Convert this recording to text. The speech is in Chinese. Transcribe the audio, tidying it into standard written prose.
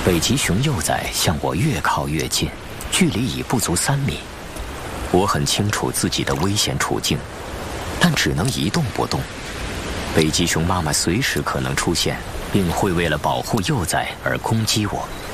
北极熊幼崽向我越靠越近，距离已不足3米。我很清楚自己的危险处境，但只能一动不动。北极熊妈妈随时可能出现，并会为了保护幼崽而攻击我。